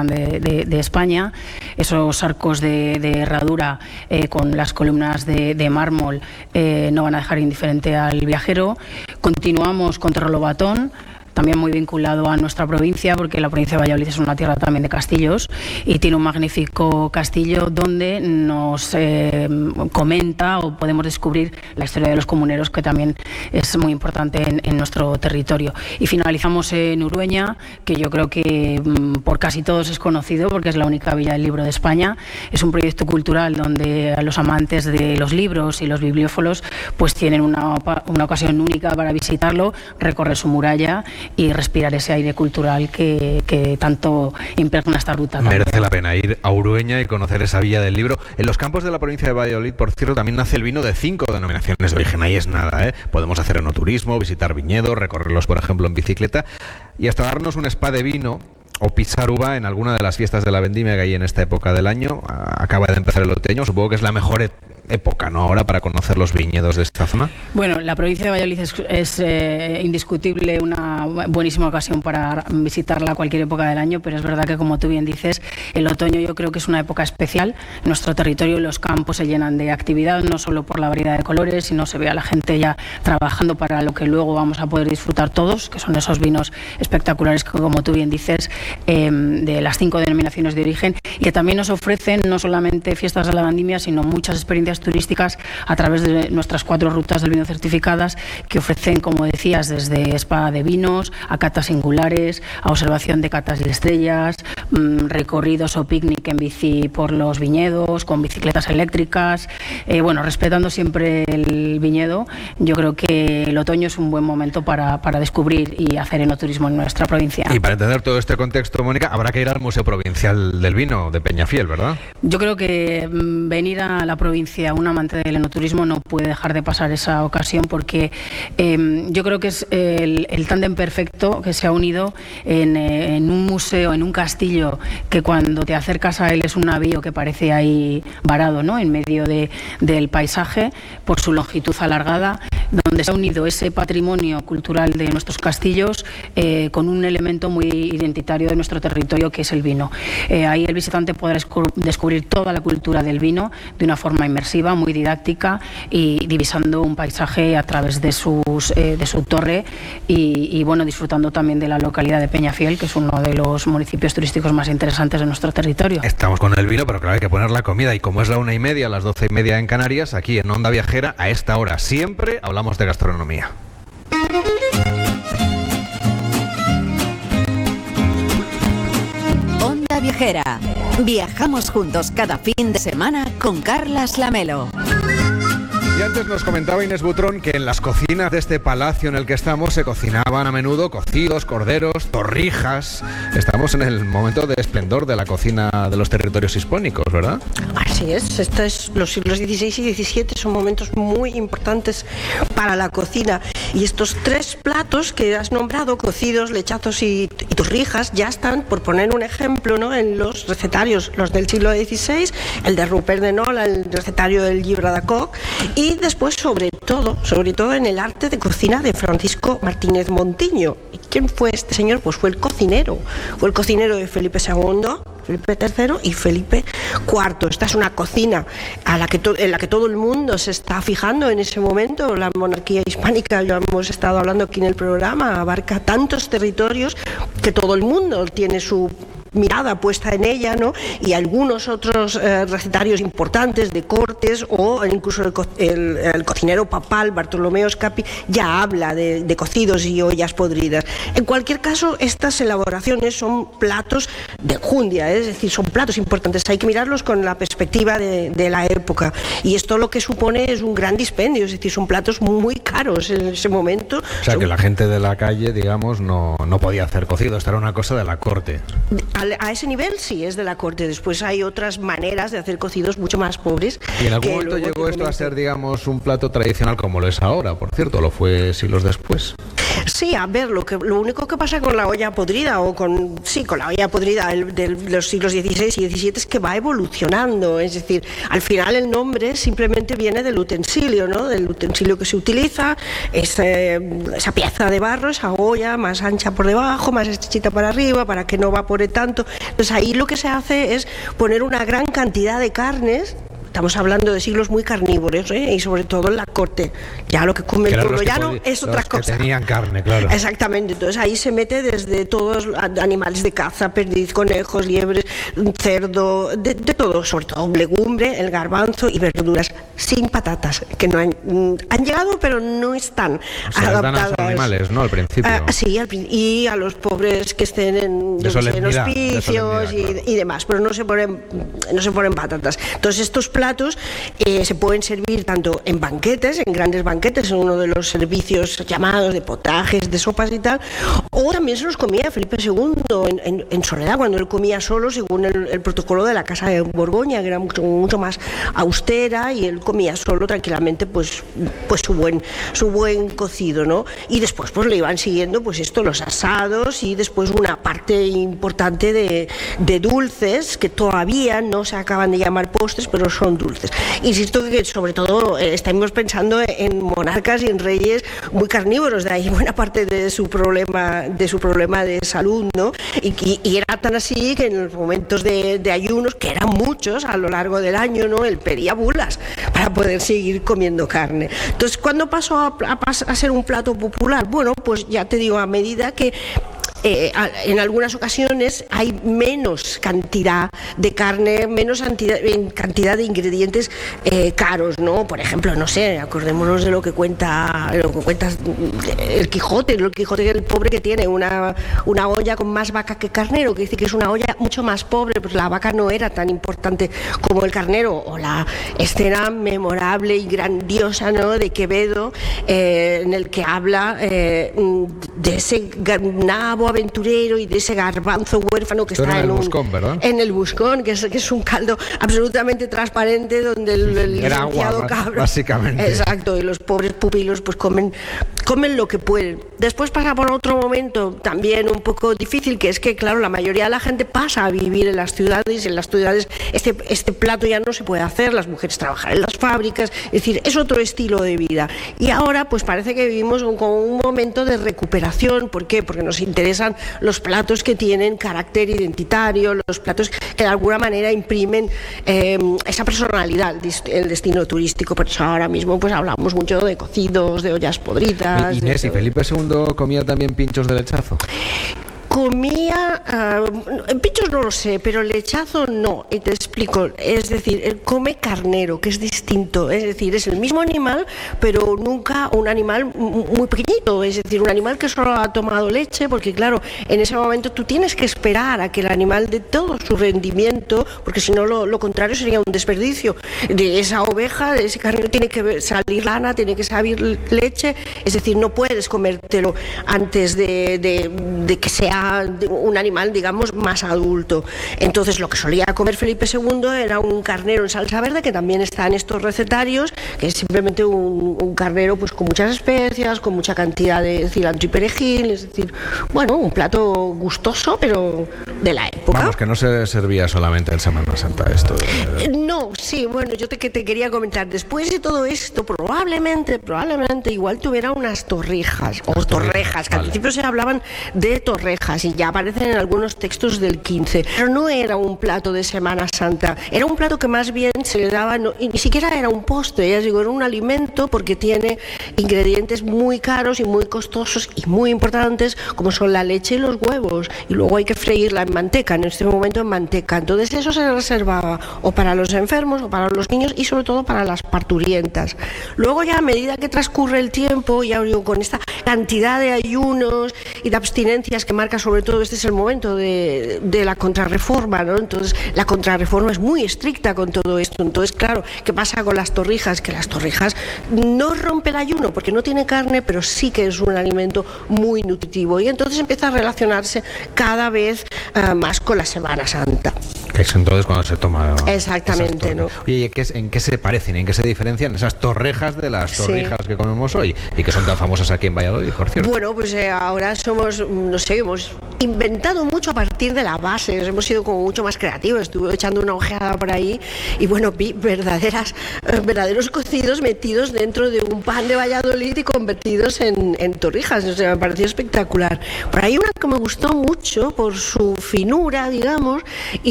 grande de España. Esos arcos de herradura con las columnas de mármol no van a dejar indiferente al viajero. Continuamos con Torrelobatón, también muy vinculado a nuestra provincia, porque la provincia de Valladolid es una tierra también de castillos y tiene un magnífico castillo donde nos comenta o podemos descubrir la historia de los comuneros, que también es muy importante en nuestro territorio. Y finalizamos en Urueña, que yo creo que por casi todos es conocido porque es la única villa del libro de España. Es un proyecto cultural donde a los amantes de los libros y los bibliófilos pues tienen una ocasión única para visitarlo, recorrer su muralla y respirar ese aire cultural que tanto impregna esta ruta. Merece la pena ir a Urueña y conocer esa villa del libro. En los campos de la provincia de Valladolid, por cierto, también nace el vino de 5 denominaciones de origen. Ahí es nada, ¿eh? Podemos hacer enoturismo, visitar viñedos, recorrerlos, por ejemplo, en bicicleta y hasta darnos un spa de vino o pisar uva en alguna de las fiestas de la vendimia que hay en esta época del año. Acaba de empezar el otoño, supongo que es la mejor época, ¿no?, ahora para conocer los viñedos de esta zona. Bueno, la provincia de Valladolid es indiscutible una buenísima ocasión para visitarla a cualquier época del año, pero es verdad que, como tú bien dices, el otoño yo creo que es una época especial. Nuestro territorio, los campos se llenan de actividad, no solo por la variedad de colores, sino se ve a la gente ya trabajando para lo que luego vamos a poder disfrutar todos, que son esos vinos espectaculares que, como tú bien dices, de las 5 denominaciones de origen, y que también nos ofrecen no solamente fiestas de la vendimia, sino muchas experiencias turísticas a través de nuestras 4 rutas del vino certificadas, que ofrecen, como decías, desde spa de vinos a catas singulares, a observación de catas y estrellas, recorridos o picnic en bici por los viñedos, con bicicletas eléctricas, bueno, respetando siempre el viñedo. Yo creo que el otoño es un buen momento para descubrir y hacer enoturismo en nuestra provincia. Y para entender todo este contexto, Mónica, habrá que ir al Museo Provincial del Vino de Peñafiel, ¿verdad? Yo creo que venir a la provincia, un amante del enoturismo, no puede dejar de pasar esa ocasión, porque yo creo que es el tándem perfecto que se ha unido en un museo, en un castillo, que cuando te acercas a él es un navío que parece ahí varado, ¿no?, en medio del paisaje, por su longitud alargada, donde se ha unido ese patrimonio cultural de nuestros castillos con un elemento muy identitario de nuestro territorio, que es el vino. Ahí el visitante podrá descubrir toda la cultura del vino de una forma inmersiva, muy didáctica, y divisando un paisaje a través de su torre y bueno, disfrutando también de la localidad de Peñafiel, que es uno de los municipios turísticos más interesantes de nuestro territorio. Estamos con el vino, pero claro, hay que poner la comida, y como es la 1:30, las 12:30 en Canarias, aquí en Onda Viajera, a esta hora siempre hablamos de gastronomía. Onda Viajera. Viajamos juntos cada fin de semana con Carlas Lamelo. Y antes nos comentaba Inés Butrón que en las cocinas de este palacio en el que estamos se cocinaban a menudo cocidos, corderos, torrijas. Estamos en el momento de esplendor de la cocina de los territorios hispánicos, ¿verdad? Así es, los siglos XVI y XVII son momentos muy importantes para la cocina, y estos 3 platos que has nombrado, cocidos, lechazos y torrijas, ya están, por poner un ejemplo, ¿no?, en los recetarios, los del siglo XVI, el de Rupert de Nola, el recetario del Llibre de Coc, y después sobre todo en el arte de cocina de Francisco Martínez Montiño. ¿Y quién fue este señor? Pues fue el cocinero de Felipe II, Felipe III y Felipe IV. Esta es una cocina en la que todo el mundo se está fijando en ese momento. La monarquía hispánica, ya hemos estado hablando aquí en el programa, abarca tantos territorios que todo el mundo tiene su mirada puesta en ella, ¿no? Y algunos otros recetarios importantes de cortes, o incluso el cocinero papal Bartolomeo Scapi ya habla de cocidos y ollas podridas. En cualquier caso, estas elaboraciones son platos de enjundia, es decir, son platos importantes. Hay que mirarlos con la perspectiva de la época, y esto lo que supone es un gran dispendio, es decir, son platos muy caros en ese momento. O sea, que la gente de la calle, digamos, no podía hacer cocido, esta era una cosa de la corte. A ese nivel sí es de la corte. Después hay otras maneras de hacer cocidos mucho más pobres. ¿Y en algún momento llegó esto a ser, digamos, un plato tradicional como lo es ahora, por cierto? ¿Lo fue siglos después? Sí, a ver, lo único que pasa con la olla podrida con la olla podrida de los siglos XVI y XVII es que va evolucionando, es decir, al final el nombre simplemente viene del utensilio, ¿no? Del utensilio que se utiliza, esa pieza de barro, esa olla más ancha por debajo, más estrechita para arriba, para que no evapore tanto. Entonces ahí lo que se hace es poner una gran cantidad de carnes. Estamos hablando de siglos muy carnívoros, y sobre todo en la corte. Ya lo que come el pueblo llano es otra cosa. Que tenían carne, claro. Exactamente. Entonces ahí se mete desde todos animales de caza, perdiz, conejos, liebres, cerdo, de todo, sobre todo legumbre, el garbanzo y verduras sin patatas, que no han llegado, pero no están adaptadas. Dan a los animales, ¿no? Al principio. Sí, y a los pobres que estén en hospicios y demás, pero no se ponen patatas. Entonces estos platos se pueden servir tanto en banquetes, en grandes banquetes, en uno de los servicios llamados de potajes, de sopas y tal, o también se los comía Felipe II en soledad, cuando él comía solo, según el protocolo de la Casa de Borgoña, que era mucho más austera, y él comía solo tranquilamente pues su buen cocido, ¿no? Y después pues le iban siguiendo pues los asados y después una parte importante de dulces que todavía no se acaban de llamar postres, pero son dulces. Insisto que sobre todo estamos pensando en monarcas y en reyes muy carnívoros, de ahí buena parte de su problema de salud, ¿no? Y era tan así que en los momentos de ayunos, que eran muchos a lo largo del año, ¿no? Él pedía bulas para poder seguir comiendo carne. Entonces, ¿cuándo pasó a ser un plato popular? Bueno, pues ya te digo, a medida que en algunas ocasiones hay menos cantidad de carne, menos cantidad de ingredientes caros, ¿no? Por ejemplo, no sé, acordémonos de lo que cuenta el Quijote, el pobre que tiene una olla con más vaca que carnero, que dice que es una olla mucho más pobre, pues la vaca no era tan importante como el carnero. O la escena memorable y grandiosa, ¿no?, de Quevedo, en el que habla de ese nabo aventurero y de ese garbanzo huérfano que está en el buscón, que es un caldo absolutamente transparente donde el licenciado cabra, básicamente. Exacto, y los pobres pupilos pues comen lo que pueden. Después pasa por otro momento también un poco difícil, que es que, claro, la mayoría de la gente pasa a vivir en las ciudades, y en las ciudades este plato ya no se puede hacer, las mujeres trabajan en las fábricas, es decir, es otro estilo de vida. Y ahora pues parece que vivimos como un momento de recuperación. ¿Por qué? Porque nos interesan los platos que tienen carácter identitario, los platos que de alguna manera imprimen esa personalidad, el destino turístico. Por eso ahora mismo pues hablamos mucho de cocidos, de ollas podridas. Inés, ¿y Felipe II comía también pinchos de lechazo? Comía, pinchos no lo sé, pero lechazo no, y te explico. Es decir, él come carnero, que es distinto, es decir, es el mismo animal, pero nunca un animal muy pequeñito, es decir, un animal que solo ha tomado leche, porque claro, en ese momento tú tienes que esperar a que el animal dé todo su rendimiento, porque si no lo contrario sería un desperdicio. De esa oveja, de ese carnero, tiene que salir lana, tiene que salir leche, es decir, no puedes comértelo antes de que sea un animal, digamos, más adulto. Entonces lo que solía comer Felipe II era un carnero en salsa verde, que también está en estos recetarios, que es simplemente un carnero pues con muchas especias, con mucha cantidad de cilantro y perejil, es decir, bueno, un plato gustoso, pero de la época. Vamos, que no se servía solamente en Semana Santa esto. No, sí, bueno, yo te quería comentar, después de todo esto, probablemente igual tuviera unas torrijas, o torrejas, que al principio se hablaban de torrejas, y ya aparecen en algunos textos del 15, pero no era un plato de Semana Santa, era un plato que más bien se le daba, y ni siquiera era un postre, ya digo, era un alimento, porque tiene ingredientes muy caros y muy costosos y muy importantes, como son la leche y los huevos, y luego hay que freírla en manteca, en este momento en manteca. Entonces eso se reservaba o para los enfermos o para los niños, y sobre todo para las parturientas. Luego ya, a medida que transcurre el tiempo, ya digo, con esta cantidad de ayunos y de abstinencias que marca sobre todo, este es el momento de la contrarreforma, ¿no? Entonces la contrarreforma es muy estricta con todo esto. Entonces, claro, ¿qué pasa con las torrijas? Que las torrijas no rompe el ayuno porque no tiene carne, pero sí que es un alimento muy nutritivo, y entonces empieza a relacionarse cada vez más con la Semana Santa. Que es entonces cuando se toma... Exactamente, ¿no? Oye, ¿en qué se parecen, en qué se diferencian esas torrejas de las torrijas que comemos hoy y que son tan famosas aquí en Valladolid, por cierto? Bueno, pues ahora somos, no sé, hemos inventado mucho a partir de la base, hemos sido como mucho más creativos. Estuve echando una ojeada por ahí y bueno, vi verdaderos cocidos metidos dentro de un pan de Valladolid y convertidos en torrijas. O sea, me pareció espectacular. Por ahí una que me gustó mucho por su finura, digamos, y